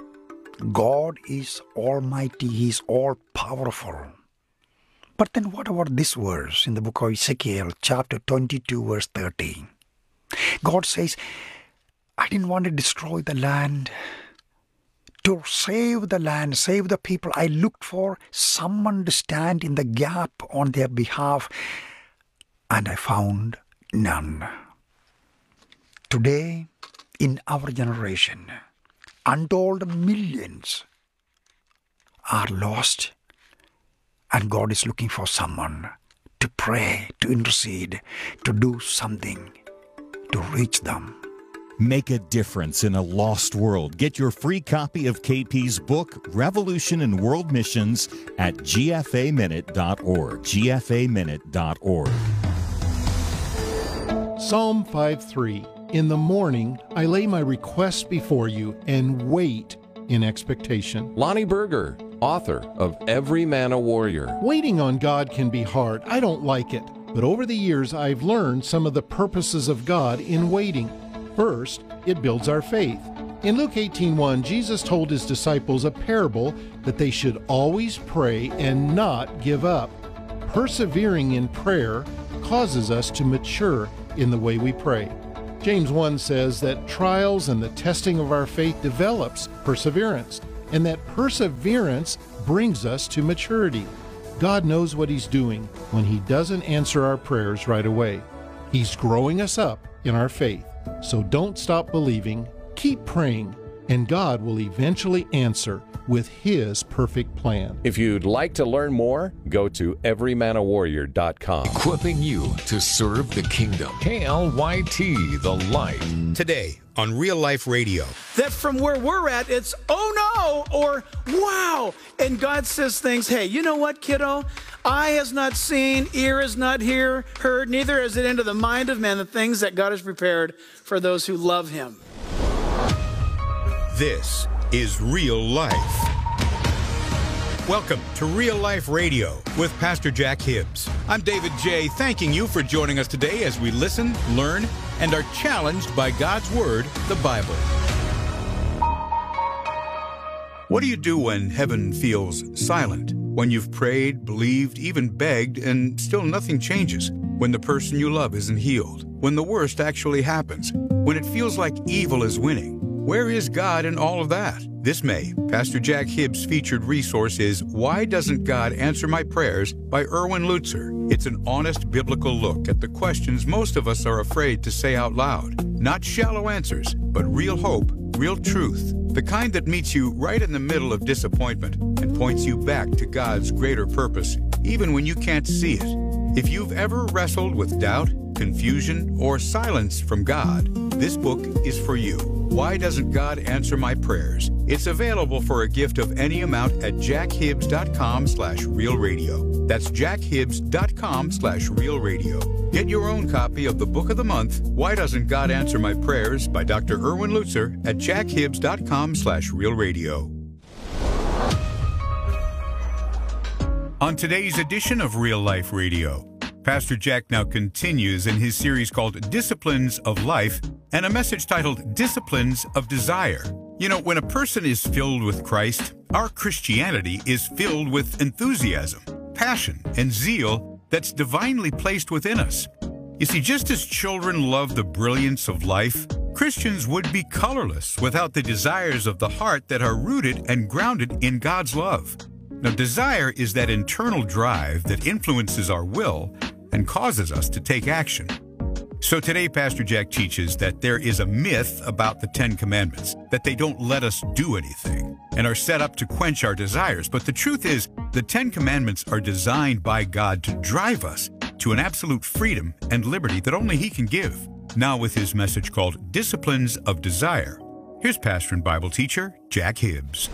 W: God is almighty, he is all-powerful. But then what about this verse in the book of Ezekiel, chapter twenty-two, verse thirteen? God says, I didn't want to destroy the land. To save the land, save the people, I looked for someone to stand in the gap on their behalf, and I found none. Today, in our generation, untold millions are lost, and God is looking for someone to pray, to intercede, to do something, to reach them.
V: Make a difference in a lost world. Get your free copy of K P's book, Revolution in World Missions, at g f a minute dot org. g f a minute dot org.
E: Psalm five three. In the morning, I lay my requests before you and wait in expectation.
O: Lonnie Berger, author of Every Man a Warrior.
E: Waiting on God can be hard. I don't like it. But over the years, I've learned some of the purposes of God in waiting. First, it builds our faith. In Luke eighteen one, Jesus told his disciples a parable that they should always pray and not give up. Persevering in prayer causes us to mature in the way we pray. James one says that trials and the testing of our faith develops perseverance, and that perseverance brings us to maturity. God knows what He's doing when He doesn't answer our prayers right away. He's growing us up in our faith. So don't stop believing, keep praying, and God will eventually answer with His perfect plan.
I: If you'd like to learn more, go to every man a warrior dot com.
A: Equipping you to serve the kingdom. K L Y T, The Light.
B: Today on Real Life Radio.
C: That from where we're at, it's oh no or wow. And God says things, hey, you know what, kiddo? Eye has not seen, ear has not hear, heard, neither has it entered the mind of man the things that God has prepared for those who love Him.
B: This is Real Life. Welcome to Real Life Radio with Pastor Jack Hibbs. I'm David J., thanking you for joining us today as we listen, learn, and are challenged by God's Word, the Bible. What do you do when heaven feels silent? When you've prayed, believed, even begged, and still nothing changes? When the person you love isn't healed? When the worst actually happens? When it feels like evil is winning? Where is God in all of that? This May, Pastor Jack Hibbs' featured resource is Why Doesn't God Answer My Prayers by Erwin Lutzer. It's an honest biblical look at the questions most of us are afraid to say out loud. Not shallow answers, but real hope, real truth. The kind that meets you right in the middle of disappointment and points you back to God's greater purpose, even when you can't see it. If you've ever wrestled with doubt, confusion, or silence from God, this book is for you. Why Doesn't God Answer My Prayers? It's available for a gift of any amount at jackhibbs.com slash real radio. That's jackhibbs.com slash real radio. Get your own copy of the book of the month, Why Doesn't God Answer My Prayers by Doctor Erwin Lutzer at jackhibbs.com slash real radio. On today's edition of Real Life Radio, Pastor Jack now continues in his series called Disciplines of Life and a message titled Disciplines of Desire. You know, when a person is filled with Christ, our Christianity is filled with enthusiasm, passion, and zeal that's divinely placed within us. You see, just as children love the brilliance of life, Christians would be colorless without the desires of the heart that are rooted and grounded in God's love. Now, desire is that internal drive that influences our will and causes us to take action. So today, Pastor Jack teaches that there is a myth about the Ten Commandments, that they don't let us do anything and are set up to quench our desires. But the truth is, the Ten Commandments are designed by God to drive us to an absolute freedom and liberty that only He can give. Now with his message called Disciplines of Desire, here's pastor and Bible teacher Jack Hibbs.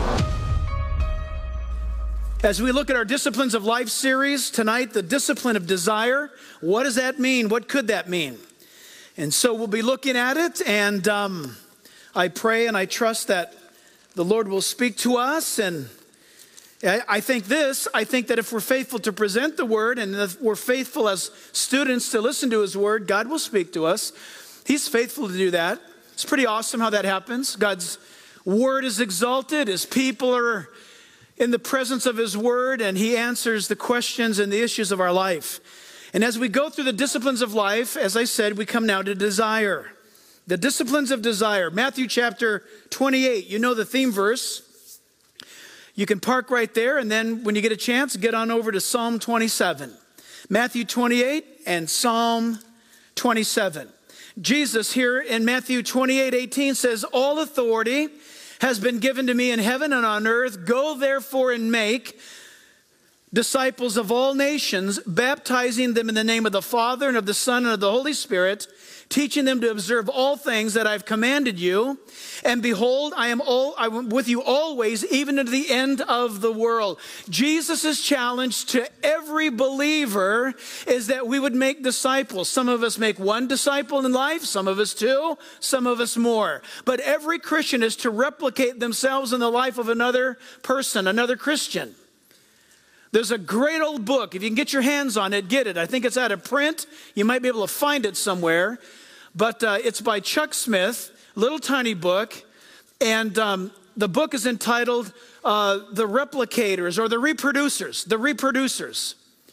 C: As we look at our Disciplines of Life series tonight, the discipline of desire, what does that mean? What could that mean? And so we'll be looking at it, and um, I pray and I trust that the Lord will speak to us. And I, I think this, I think that if we're faithful to present the Word and if we're faithful as students to listen to His Word, God will speak to us. He's faithful to do that. It's pretty awesome how that happens. God's Word is exalted, His people are in the presence of His Word, and He answers the questions and the issues of our life. And as we go through the disciplines of life, as I said, we come now to desire. The disciplines of desire. Matthew chapter twenty-eight, you know the theme verse. You can park right there, and then when you get a chance, get on over to Psalm twenty-seven. Matthew twenty-eight and Psalm twenty-seven. Jesus here in Matthew twenty-eight eighteen says, all authority has been given to me in heaven and on earth. Go therefore and make disciples of all nations, baptizing them in the name of the Father and of the Son and of the Holy Spirit, teaching them to observe all things that I've commanded you. And behold, I am all I am with you always, even to the end of the world. Jesus' challenge to every believer is that we would make disciples. Some of us make one disciple in life, some of us two, some of us more. But every Christian is to replicate themselves in the life of another person, another Christian. There's a great old book. If you can get your hands on it, get it. I think it's out of print. You might be able to find it somewhere. But uh, it's by Chuck Smith, little tiny book. And um, the book is entitled uh, The Replicators or The Reproducers. The Reproducers.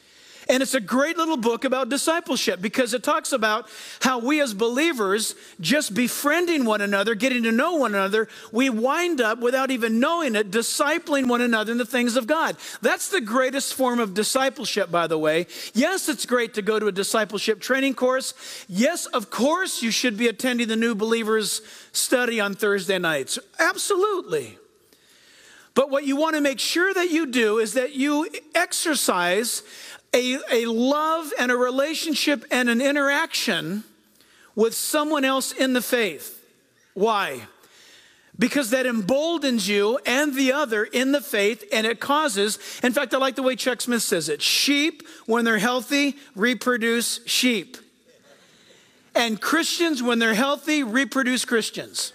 C: And it's a great little book about discipleship because it talks about how we as believers, just befriending one another, getting to know one another, we wind up, without even knowing it, discipling one another in the things of God. That's the greatest form of discipleship, by the way. Yes, it's great to go to a discipleship training course. Yes, of course, you should be attending the New Believers study on Thursday nights. Absolutely. But what you want to make sure that you do is that you exercise A, a love and a relationship and an interaction with someone else in the faith. Why? Because that emboldens you and the other in the faith, and it causes, in fact, I like the way Chuck Smith says it, sheep, when they're healthy, reproduce sheep. And Christians, when they're healthy, reproduce Christians.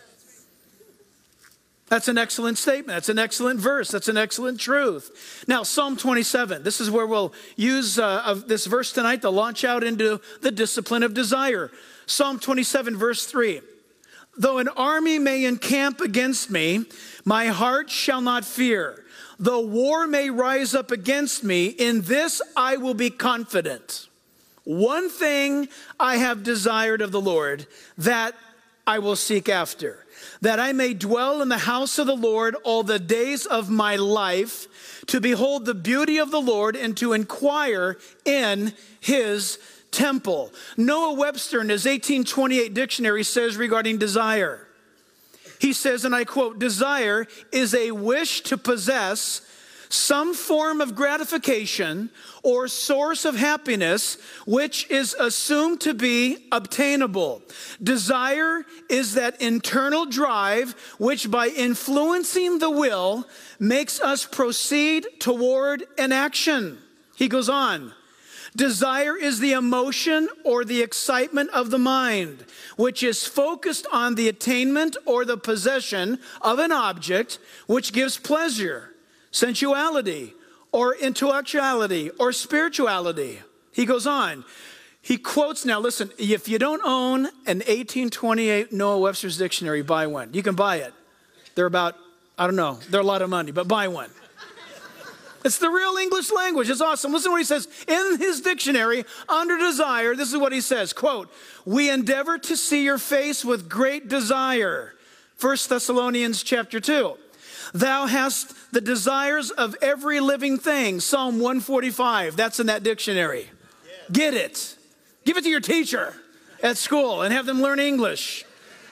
C: That's an excellent statement. That's an excellent verse. That's an excellent truth. Now, Psalm twenty-seven. This is where we'll use uh, of this verse tonight to launch out into the discipline of desire. Psalm twenty-seven, verse three. Though an army may encamp against me, my heart shall not fear. Though war may rise up against me, in this I will be confident. One thing I have desired of the Lord, that I will seek after, that I may dwell in the house of the Lord all the days of my life, to behold the beauty of the Lord and to inquire in his temple. Noah Webster in his eighteen twenty-eight dictionary says regarding desire, he says, and I quote, desire is a wish to possess some form of gratification or source of happiness which is assumed to be obtainable. Desire is that internal drive which, by influencing the will, makes us proceed toward an action. He goes on. Desire is the emotion or the excitement of the mind, which is focused on the attainment or the possession of an object which gives pleasure, sensuality, or intellectuality, or spirituality. He goes on. He quotes, now listen, if you don't own an eighteen twenty-eight Noah Webster's dictionary, buy one. You can buy it. They're about, I don't know, they're a lot of money, but buy one. It's the real English language. It's awesome. Listen to what he says. In his dictionary, under desire, this is what he says, quote, we endeavor to see your face with great desire. First Thessalonians chapter two. Thou hast the desires of every living thing. Psalm one forty-five. That's in that dictionary. Get it. Give it to your teacher at school and have them learn English.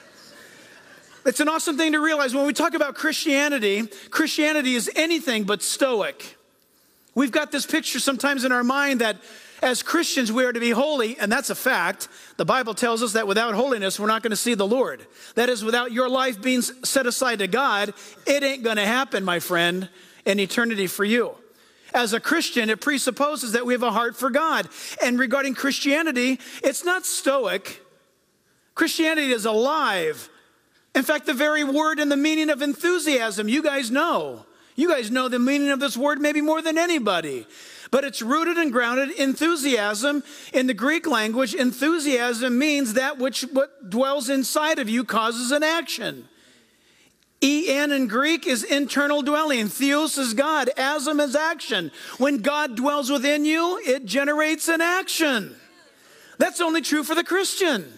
C: It's an awesome thing to realize when we talk about Christianity, Christianity is anything but stoic. We've got this picture sometimes in our mind that as Christians we are to be holy, and that's a fact. The Bible tells us that without holiness we're not going to see the Lord. That is, without your life being set aside to God, it ain't going to happen, my friend, in eternity for you. As a Christian, it presupposes that we have a heart for God. And regarding Christianity, it's not stoic. Christianity is alive. In fact, the very word and the meaning of enthusiasm, you guys know. You guys know the meaning of this word maybe more than anybody. But it's rooted and grounded. Enthusiasm, in the Greek language, enthusiasm means that which what dwells inside of you causes an action. E N in Greek is internal dwelling. Theos is God. Asm is action. When God dwells within you, it generates an action. That's only true for the Christian.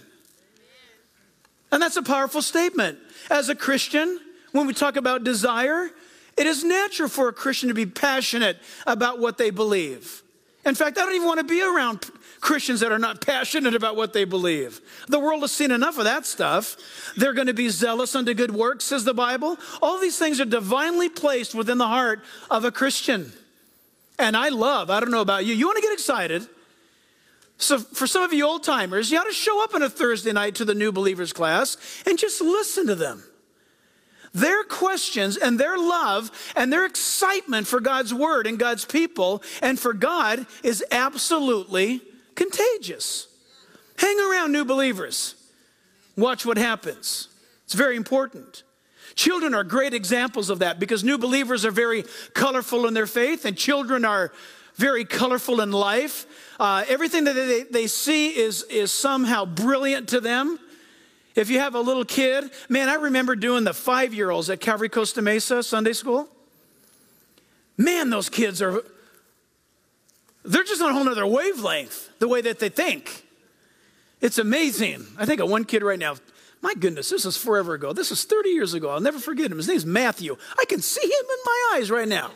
C: And that's a powerful statement. As a Christian, when we talk about desire, it is natural for a Christian to be passionate about what they believe. In fact, I don't even want to be around Christians that are not passionate about what they believe. The world has seen enough of that stuff. They're going to be zealous unto good works, says the Bible. All these things are divinely placed within the heart of a Christian. And I love, I don't know about you, you want to get excited. So for some of you old timers, you ought to show up on a Thursday night to the New Believers class and just listen to them. Their questions and their love and their excitement for God's word and God's people and for God is absolutely contagious. Hang around New Believers. Watch what happens. It's very important. Children are great examples of that because New Believers are very colorful in their faith and children are very colorful in life. Uh, everything that they, they see is, is somehow brilliant to them. If you have a little kid, man, I remember doing the five-year-olds at Calvary Costa Mesa Sunday School. Man, those kids are, They're just on a whole nother wavelength, the way that they think. It's amazing. I think of one kid right now. My goodness, this is forever ago. This is thirty years ago. I'll never forget him. His name's Matthew. I can see him in my eyes right now.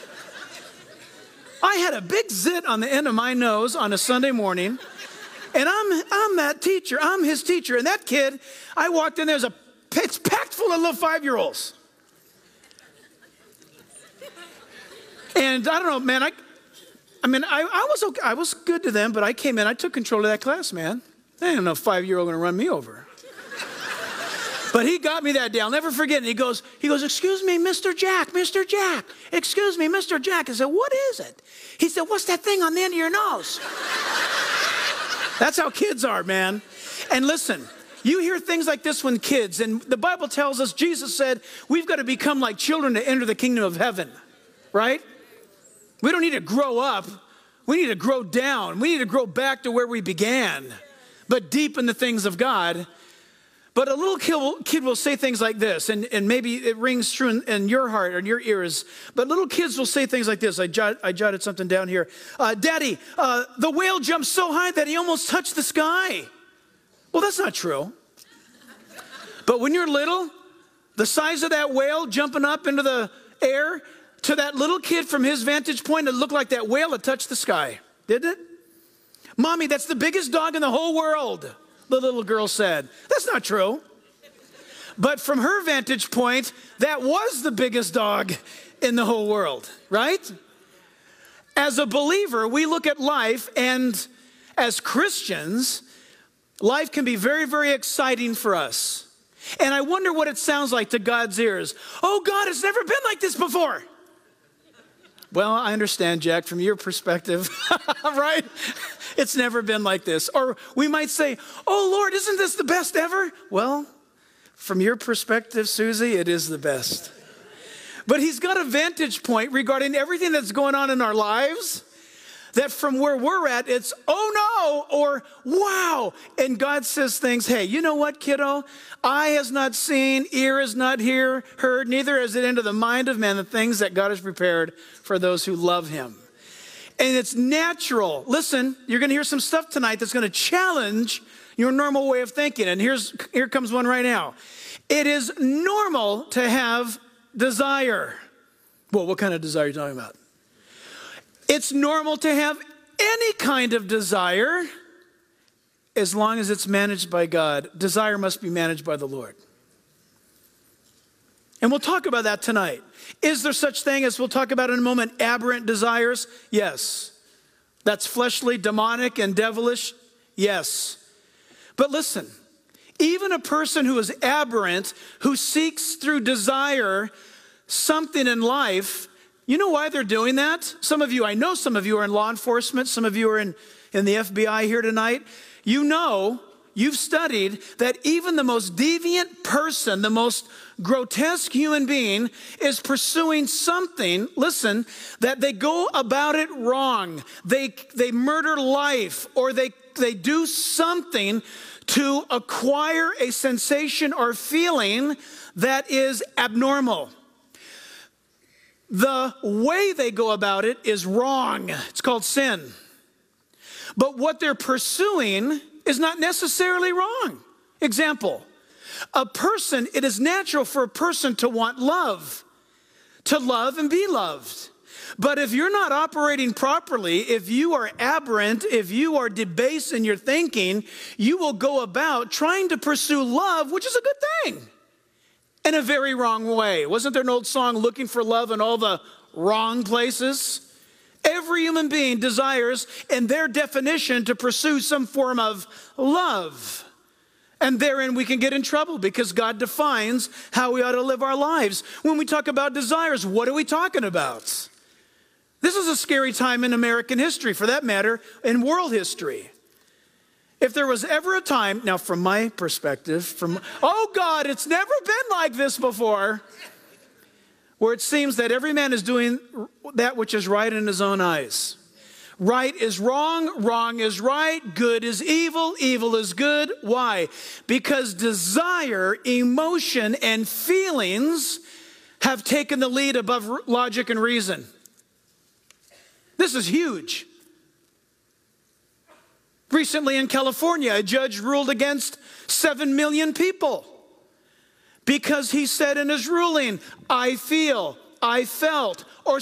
C: I had a big zit on the end of my nose on a Sunday morning, and I'm I'm that teacher. I'm his teacher. And that kid, I walked in, there's a, it's packed full of little five-year-olds. And I don't know, man, I I mean, I, I was okay. I was good to them, but I came in, I took control of that class, man. There ain't no five-year-old gonna run me over. But he got me that day. I'll never forget. And he goes, he goes, excuse me, Mister Jack, Mister Jack. Excuse me, Mister Jack. I said, what is it? He said, what's that thing on the end of your nose? That's how kids are, man. And listen, you hear things like this when kids, and the Bible tells us, Jesus said, we've got to become like children to enter the kingdom of heaven, right? We don't need to grow up. We need to grow down. We need to grow back to where we began, but deep in the things of God. But a little kid will, kid will say things like this, and, and maybe it rings true in, in your heart or in your ears, but little kids will say things like this. I, jot, I jotted something down here. Uh, Daddy, uh, the whale jumped so high that he almost touched the sky. Well, that's not true. But when you're little, the size of that whale jumping up into the air, to that little kid from his vantage point, it looked like that whale had touched the sky, didn't it? Mommy, that's the biggest dog in the whole world, the little girl said. That's not true. But from her vantage point, that was the biggest dog in the whole world, right? As a believer, we look at life, and as Christians, life can be very, very exciting for us. And I wonder what it sounds like to God's ears. Oh, God, it's never been like this before. Well, I understand, Jack, from your perspective, right? It's never been like this. Or we might say, oh, Lord, isn't this the best ever? Well, from your perspective, Susie, it is the best. But he's got a vantage point regarding everything that's going on in our lives, that from where we're at, it's, oh no, or wow. And God says things, hey, you know what, kiddo? Eye has not seen, ear has not hear, heard, neither has it entered the mind of man the things that God has prepared for those who love him. And it's natural. Listen, you're going to hear some stuff tonight that's going to challenge your normal way of thinking. And here's here comes one right now. It is normal to have desire. Well, what kind of desire are you talking about? It's normal to have any kind of desire as long as it's managed by God. Desire must be managed by the Lord. And we'll talk about that tonight. Is there such thing as we'll talk about in a moment, aberrant desires? Yes. That's fleshly, demonic, and devilish? Yes. But listen, even a person who is aberrant, who seeks through desire something in life, you know why they're doing that? Some of you, I know some of you are in law enforcement. Some of you are in, in the F B I here tonight. You know, you've studied that even the most deviant person, the most grotesque human being is pursuing something, listen, that they go about it wrong. They, they murder life, or they, they do something to acquire a sensation or feeling that is abnormal. The way they go about it is wrong. It's called sin. But what they're pursuing is not necessarily wrong. Example, a person, it is natural for a person to want love, to love and be loved. But if you're not operating properly, if you are aberrant, if you are debased in your thinking, you will go about trying to pursue love, which is a good thing, in a very wrong way. Wasn't there an old song, looking for love in all the wrong places? Every human being desires, in their definition, to pursue some form of love. And therein we can get in trouble because God defines how we ought to live our lives. When we talk about desires, what are we talking about? This is a scary time in American history, for that matter, in world history. If there was ever a time, now from my perspective, from, oh God, it's never been like this before, where it seems that every man is doing that which is right in his own eyes. Right is wrong, wrong is right, good is evil, evil is good. Why? Because desire, emotion, and feelings have taken the lead above logic and reason. This is huge. Recently in California, a judge ruled against seven million people because he said in his ruling, I feel, I felt, or